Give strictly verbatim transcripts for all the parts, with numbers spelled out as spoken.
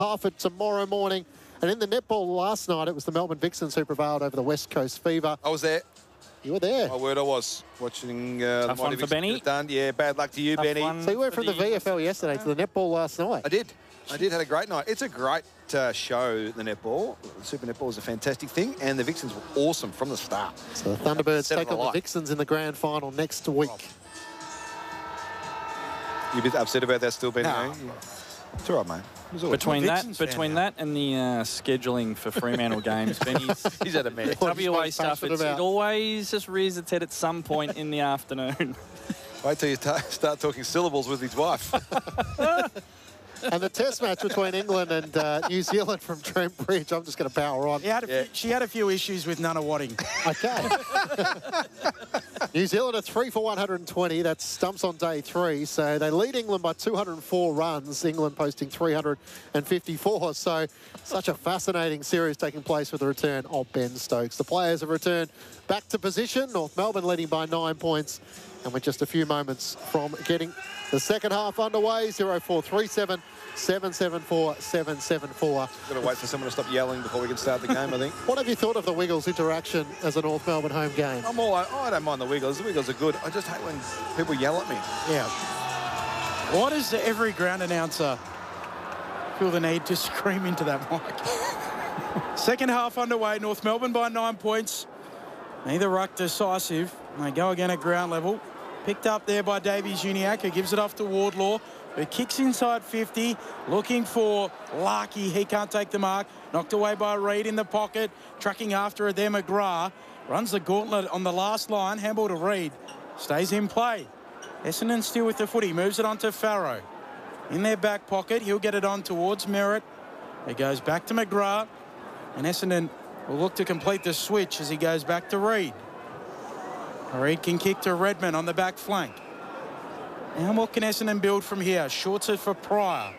Hartford tomorrow morning. And in the netball last night, it was the Melbourne Vixens who prevailed over the West Coast Fever. I was there. You were there. My word, I was watching uh, Tough the one Mighty for Vixens Benny. get it done. Yeah, bad luck to you, Tough Benny. one. So you went from the the V F L yesterday to the netball last night. I did. I did. Had a great night. It's a great uh, show, the netball. Super netball is a fantastic thing, and the Vixens were awesome from the start. So the Thunderbirds Set take of on the life. Vixens in the grand final next week. You a bit upset about that still, Benny? No. eh? Yeah. It's all right, mate. It was all right. Between that, Vixens fan between now. that and the uh, scheduling for Fremantle games, Benny's He's had a mess. What he's W A most stuff, passionate it's, it about. always just rears its head at some point in the afternoon. Wait till you ta- start talking syllables with his wife. And the test match between England and uh, New Zealand from Trent Bridge. I'm just going to power on. He had a Yeah. few, she had a few issues with Nana Wadding. Okay. New Zealand are three for one hundred twenty. That's stumps on day three. So they lead England by two hundred four runs. England posting three hundred fifty-four. So such a fascinating series taking place with the return of Ben Stokes. The players have returned back to position. North Melbourne leading by nine points. And we're just a few moments from getting the second half underway. zero four three seven, seven seven four, seven seven four. Got to wait for someone to stop yelling before we can start the game, I think. What have you thought of the Wiggles interaction as a North Melbourne home game? I'm all, oh, I don't mind the Wiggles. The Wiggles are good. I just hate when people yell at me. Yeah. Why does every ground announcer feel the need to scream into that mic? Second half underway. North Melbourne by nine points. Neither ruck decisive. They go again at ground level. Picked up there by Davies Uniacke, who gives it off to Wardlaw, who kicks inside fifty, looking for Larkey. He can't take the mark. Knocked away by Reid in the pocket. Tracking after it there, McGrath. Runs the gauntlet on the last line. Handball to Reid. Stays in play. Essendon still with the footy. Moves it on to Farrow. In their back pocket, he'll get it on towards Merritt. It goes back to McGrath. And Essendon will look to complete the switch as he goes back to Reid. Reid can kick to Redmond on the back flank. Now what can Essendon build from here? Shorts it for Pryor.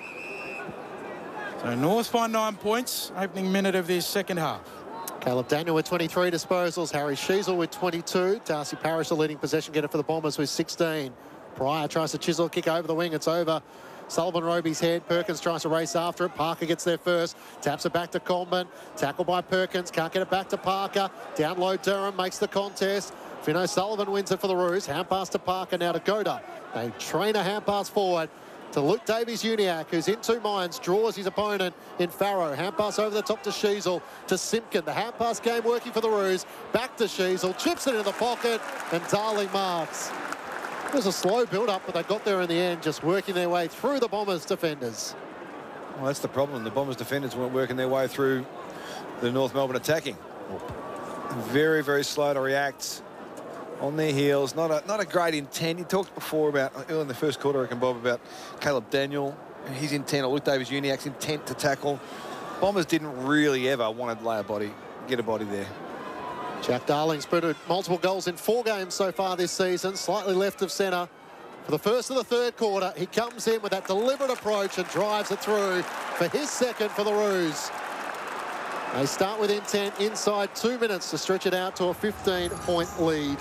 So North by nine points, opening minute of this second half. Caleb Daniel with twenty-three disposals. Harry Sheasel with twenty-two. Darcy Parish, the leading possession getter for the Bombers, with sixteen. Pryor tries to chisel, kick over the wing. It's over. Sullivan Roby's head. Perkins tries to race after it. Parker gets there first. Taps it back to Comben. Tackle by Perkins. Can't get it back to Parker. Down low, Durham makes the contest. Fino Sullivan wins it for the Roos. Hand pass to Parker, now to Goda. They train a hand pass forward to Luke Davies-Uniacke, who's in two minds, draws his opponent in Farrow. Hand pass over the top to Sheasel, to Simpkin. The hand pass game working for the Roos. Back to Sheasel, chips it in the pocket, and Darling marks. It was a slow build-up, but they got there in the end, just working their way through the Bombers' defenders. Well, that's the problem. The Bombers defenders weren't working their way through the North Melbourne attacking. Very, very slow to react. On their heels, not a not a great intent. You talked before about early in the first quarter, I reckon, Bob, about Caleb Daniel, his intent, or Luke Davies-Uniacke's intent to tackle. Bombers didn't really ever want to lay a body, get a body there. Jack Darling's put multiple goals in four games so far this season, slightly left of centre. For the first of the third quarter, he comes in with that deliberate approach and drives it through for his second for the Roos. They start with intent inside two minutes to stretch it out to a fifteen point lead.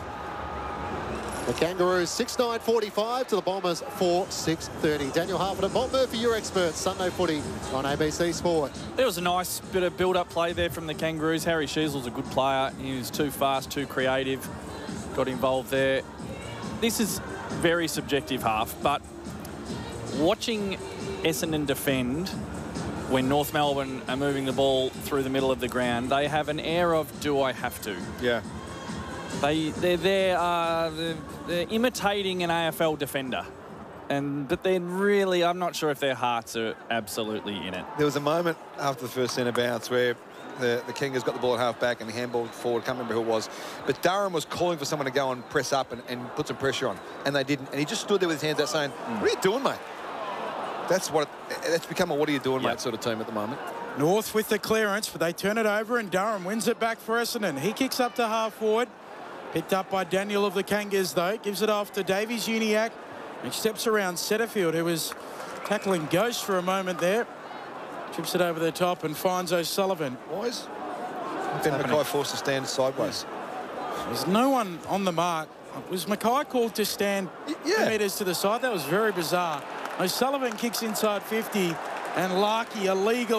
The Kangaroos six nine forty-five to the Bombers four six thirty. Daniel Harford and Bob Murphy, your experts. Sunday footy on A B C Sport. There was a nice bit of build-up play there from the Kangaroos. Harry Sheasel's a good player. He was too fast, too creative. Got involved there. This is very subjective half, but watching Essendon defend when North Melbourne are moving the ball through the middle of the ground, they have an air of, do I have to? Yeah. They, they're, they're, uh, they're, they're imitating an A F L defender. And, but they're really, I'm not sure if their hearts are absolutely in it. There was a moment after the first centre bounce where the, the Kangas got the ball at half back and he handballed forward. Can't remember who it was. But Durham was calling for someone to go and press up and, and put some pressure on. And they didn't. And he just stood there with his hands out saying, mm. what are you doing, mate? That's what, that's become a what are you doing, yep. mate, sort of team at the moment. North with the clearance, but they turn it over and Durham wins it back for Essendon. He kicks up to half forward. Picked up by Daniel of the Kangas, though. Gives it off to Davies-Uniacke. He steps around Setterfield, who was tackling Ghost for a moment there. Chips it over the top and finds O'Sullivan. Boys, Ben Mackay forced to stand sideways. There's no one on the mark. Was Mackay called to stand yeah. metres to the side? That was very bizarre. O'Sullivan kicks inside fifty. And Larkey illegal.